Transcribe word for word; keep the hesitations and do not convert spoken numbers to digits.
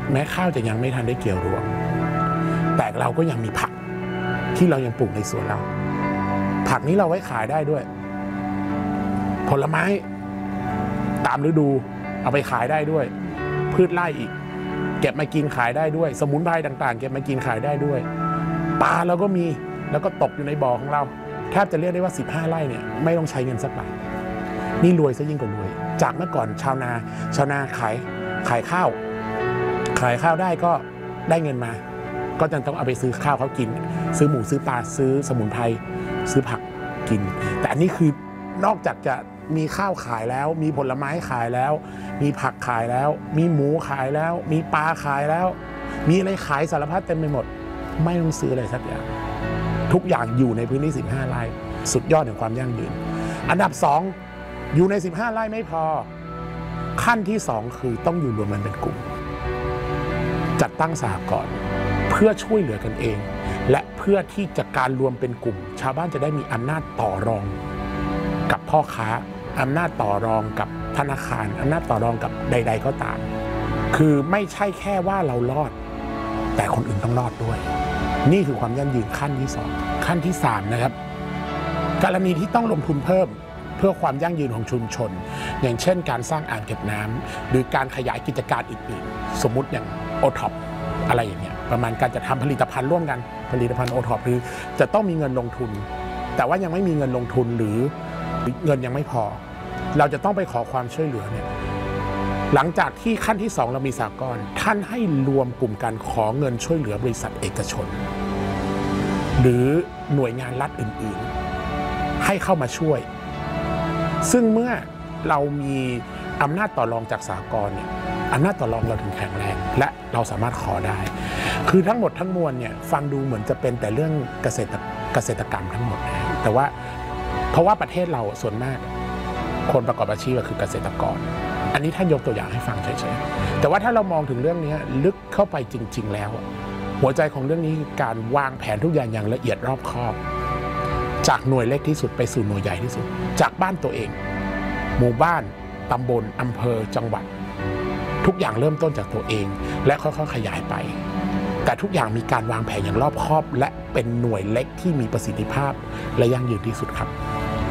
แม้ข้าวจะยังไม่ทันได้เกี่ยวรวงแต่เราก็ยังมีผักที่เรายังปลูกในสวนเราผักนี้เราไว้ขายได้ด้วยผลไม้ตามฤดูเอาไปขายได้ด้วยพืชไร่อีกเก็บมากินขายได้ด้วยสมุนไพรต่างๆเก็บมากินขายได้ด้วยปลาเราก็มีแล้วก็ตกอยู่ในบ่อของเราแทบจะเรียกได้ว่าสิบห้าไร่เนี่ยไม่ต้องใช้เงินสักบาทนี่รวยซะยิ่งกว่ารวยจากเมื่อก่อนชาวนาชาวนาขายขายข้าวขายข้าวได้ก็ได้เงินมาก็จะต้องเอาไปซื้อข้าวเขากินซื้อหมูซื้อปลาซื้อสมุนไพรซื้อผักกินแต่อันนี้คือนอกจากจะมีข้าวขายแล้วมีผลไม้ขายแล้วมีผักขายแล้วมีหมูขายแล้วมีปลาขายแล้วมีอะไรขายสารพัดเต็มไปหมดไม่ต้องซื้ออะไรสักอย่างทุกอย่างอยู่ในพื้นที่สิบห้าไร่สุดยอดแห่งความยั่งยืนอันดับสองอยู่ในสิบห้าไร่ไม่พอขั้นที่สองคือต้องอยู่รวมกันเป็นกลุ่มจัดตั้งสหกรณ์เพื่อช่วยเหลือกันเองและเพื่อที่จะการรวมเป็นกลุ่มชาวบ้านจะได้มีอำนาจต่อรองกับพ่อค้าอำนาจต่อรองกับธนาคารอำนาจต่อรองกับใดๆก็ตามคือไม่ใช่แค่ว่าเรารอดแต่คนอื่นต้องรอดด้วยนี่คือความยั่งยืนขั้นที่สองขั้นที่สามนะครับกรณีที่ต้องลงทุนเพิ่มเพื่อความยั่งยืนของชุมชนอย่างเช่นการสร้างอ่างเก็บน้ำหรือการขยายกิจการอื่นๆสมมุติอย่างโอท็อปอะไรอย่างเงี้ยประมาณการจะทำผลิตภัณฑ์ร่วมกันผลิตภัณฑ์โอท็อปหรือจะต้องมีเงินลงทุนแต่ว่ายังไม่มีเงินลงทุนหรือเงินยังไม่พอเราจะต้องไปขอความช่วยเหลือเนี่ยหลังจากที่ขั้นที่สองเรามีสหกรณ์ท่านให้รวมกลุ่มกันขอเงินช่วยเหลือบริษัทเอกชนหรือหน่วยงานรัฐอื่นๆให้เข้ามาช่วยซึ่งเมื่อเรามีอำนาจต่อรองจากสหกรณ์เนี่ยอำนาจต่อรองเราถึงแข็งแรงและเราสามารถขอได้คือทั้งหมดทั้งมวลเนี่ยฟังดูเหมือนจะเป็นแต่เรื่องเกษตรเกษตรกรรมทั้งหมดนะแต่ว่าเพราะว่าประเทศเราส่วนมากคนประกอบอาชีพก็คือเกษตรกรอันนี้ท่านยกตัวอย่างให้ฟังเฉยๆแต่ว่าถ้าเรามองถึงเรื่องนี้ลึกเข้าไปจริงๆแล้วหัวใจของเรื่องนี้คือการวางแผนทุกอย่างอย่างละเอียดรอบคอบจากหน่วยเล็กที่สุดไปสู่หน่วยใหญ่ที่สุดจากบ้านตัวเองหมู่บ้านตำบลอำเภอจังหวัดทุกอย่างเริ่มต้นจากตัวเองและค่อยๆขยายไปแต่ทุกอย่างมีการวางแผนอย่างรอบคอบและเป็นหน่วยเล็กที่มีประสิทธิภาพและยั่งยืนที่สุดครับ